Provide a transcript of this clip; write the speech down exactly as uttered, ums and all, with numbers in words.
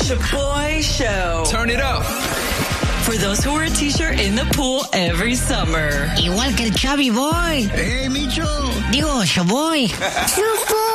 Shaboy Show. Turn it up. For those who wear a t-shirt in the pool every summer. Igual que el Chubby Boy. ¡Eh, Micho! Digo, Shaboy.